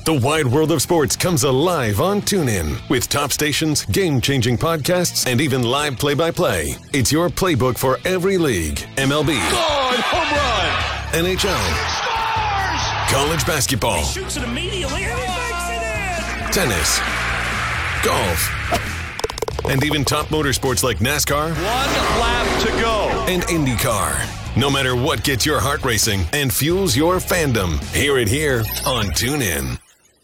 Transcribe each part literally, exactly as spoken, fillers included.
The wide world of sports comes alive on TuneIn with top stations, game-changing podcasts, and even live play-by-play. It's your playbook for every league. M L B. God, home run! N H L. Scores! College basketball. He shoots it immediately and he makes it in! Tennis. Golf. And even top motorsports like NASCAR. One lap to go. And IndyCar. No matter what gets your heart racing and fuels your fandom, hear it here on TuneIn.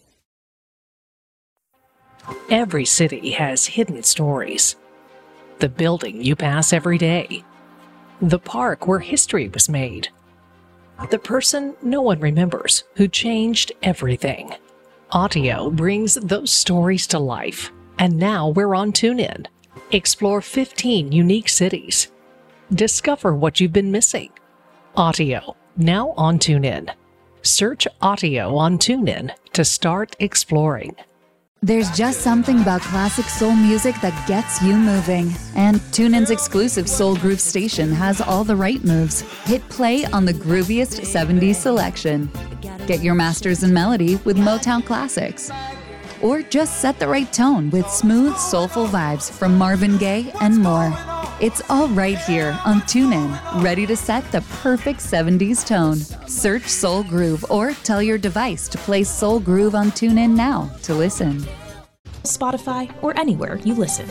Every city has hidden stories. The building you pass every day. The park where history was made. The person no one remembers who changed everything. Audio brings those stories to life. And now we're on TuneIn. Explore fifteen unique cities. Discover what you've been missing. Audio, now on TuneIn. Search Audio on TuneIn to start exploring. There's just something about classic soul music that gets you moving. And TuneIn's exclusive Soul Groove station has all the right moves. Hit play on the grooviest seventies selection. Get your masters in melody with Motown classics. Or just set the right tone with smooth, soulful vibes from Marvin Gaye and more. It's all right here on TuneIn, ready to set the perfect seventies tone. Search Soul Groove or tell your device to play Soul Groove on TuneIn now to listen. Spotify, or anywhere you listen.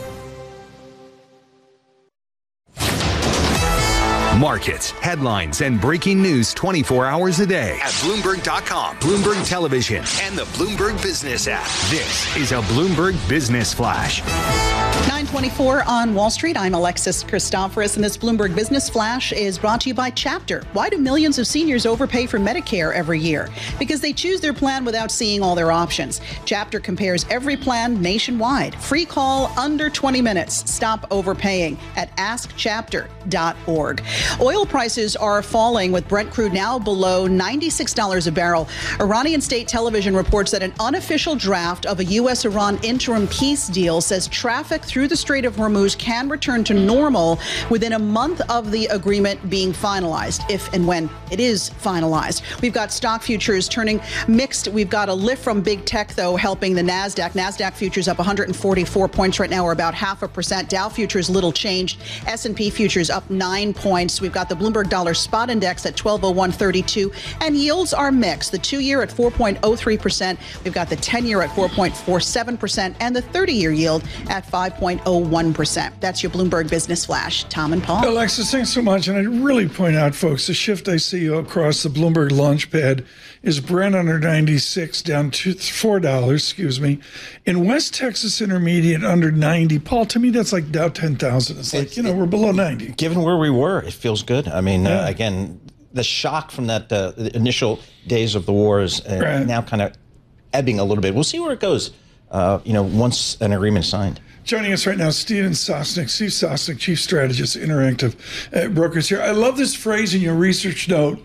Markets, headlines, and breaking news twenty-four hours a day at Bloomberg dot com, Bloomberg Television, and the Bloomberg Business app. This is a Bloomberg Business Flash. nine twenty-four on Wall Street. I'm Alexis Christoforous, and this Bloomberg Business Flash is brought to you by Chapter. Why do millions of seniors overpay for Medicare every year? Because they choose their plan without seeing all their options. Chapter compares every plan nationwide. Free call under twenty minutes. Stop overpaying at ask chapter dot org. Oil prices are falling, with Brent crude now below ninety-six dollars a barrel. Iranian state television reports that an unofficial draft of a U S Iran interim peace deal says traffic through the Strait of Hormuz can return to normal within a month of the agreement being finalized, if and when it is finalized. We've got stock futures turning mixed. We've got a lift from big tech, though, helping the NASDAQ. NASDAQ futures up one hundred forty-four points right now, or about half a percent. Dow futures little changed. S and P futures up nine points. We've got the Bloomberg Dollar Spot Index at twelve oh one thirty-two, and yields are mixed. The two-year at four point oh three percent. We've got the ten-year at four point four seven percent, and the thirty-year yield at five point oh one percent. That's your Bloomberg Business Flash. Tom and Paul. Alexis, thanks so much. And I really point out, folks, the shift I see across the Bloomberg Launchpad is Brent under ninety-six, down to four dollars, excuse me. In West Texas Intermediate under ninety. Paul, to me, that's like Dow ten thousand. It's like, it's, you know, we're below ninety. Given where we were, it feels good. I mean, yeah. uh, again, the shock from that uh, the initial days of the war is uh, right. now kind of ebbing a little bit. We'll see where it goes, uh, you know, once an agreement is signed. Joining us right now, Steven Sosnick, Steve Sosnick, Chief Strategist, Interactive uh, Brokers here. I love this phrase in your research note,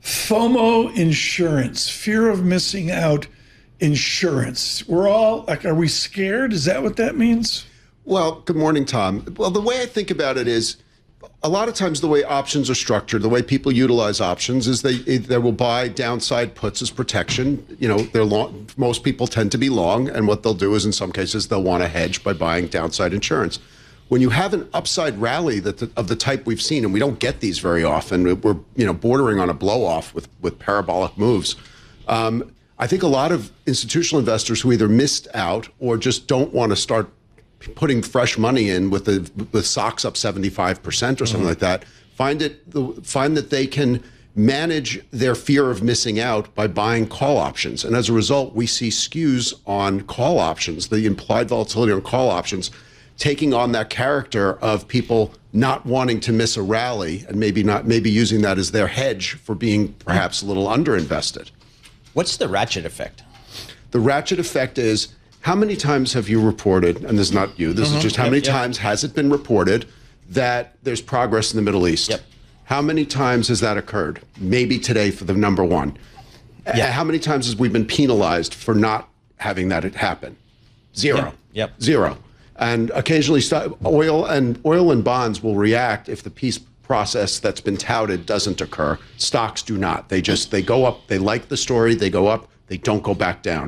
FOMO insurance, fear of missing out insurance. We're all, like, are we scared? Is that what that means? Well, good morning, Tom. Well, the way I think about it is, a lot of times the way options are structured, the way people utilize options is they they will buy downside puts as protection. You know, they're long, most people tend to be long, and what they'll do is in some cases they'll want to hedge by buying downside insurance. When you have an upside rally that the, of the type we've seen, and we don't get these very often, we're you know bordering on a blow off with with parabolic moves. Um, I think a lot of institutional investors who either missed out or just don't want to start putting fresh money in with the with stocks up seventy-five percent or something mm-hmm. like that, find it find that they can manage their fear of missing out by buying call options. And as a result, we see skews on call options, the implied volatility on call options, taking on that character of people not wanting to miss a rally and maybe not maybe using that as their hedge for being perhaps a little underinvested. What's the ratchet effect? The ratchet effect is, how many times have you reported, and this is not you, this mm-hmm. is just how yep, many yep. times has it been reported that there's progress in the Middle East? Yep. How many times has that occurred? Maybe today for the number one. Yep. How many times has we been penalized for not having that happen? Zero. Yep. Yep. Zero. And occasionally oil and oil and bonds will react if the peace process that's been touted doesn't occur. Stocks do not. They just, they go up, they like the story, they go up, they don't go back down.